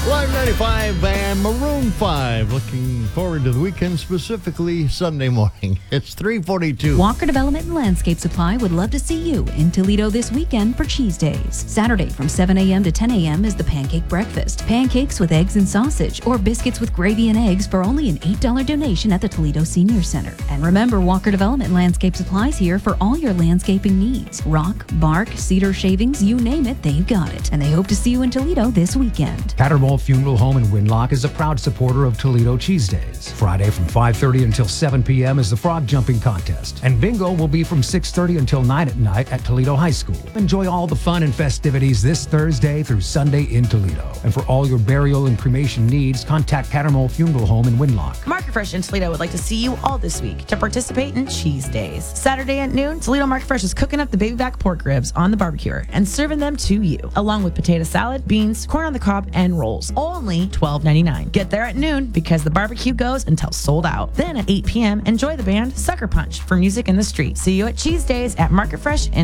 Live 95 and Maroon 5. Looking forward to the weekend, specifically Sunday morning. It's 3:42. Walker Development and Landscape Supply would love to see you in Toledo this weekend for Cheese Days. Saturday from 7 a.m. to 10 a.m. is the Pancake Breakfast. Pancakes with eggs and sausage or biscuits with gravy and eggs for only an $8 donation at the Toledo Senior Center. And remember, Walker Development and Landscape Supply's here for all your landscaping needs. Rock, bark, cedar shavings, you name it, they've got it. And they hope to see you in Toledo this weekend. Cattermole Funeral Home in Winlock is a proud supporter of Toledo Cheese Days. Friday from 5:30 until 7 p.m. is the frog jumping contest. And bingo will be from 6:30 until 9 at night at Toledo High School. Enjoy all the fun and festivities this Thursday through Sunday in Toledo. And for all your burial and cremation needs, contact Cattermole Funeral Home in Winlock. Market Fresh in Toledo would like to see you all this week to participate in Cheese Days. Saturday at noon, Toledo Market Fresh is cooking up the baby back pork ribs on the barbecue and serving them to you, along with potato salad, beans, corn on the cob, and rolls. Only $12.99. Get there at noon because the barbecue goes until sold out. Then at 8 p.m., enjoy the band Sucker Punch for music in the street. See you at Cheese Days at Market Fresh in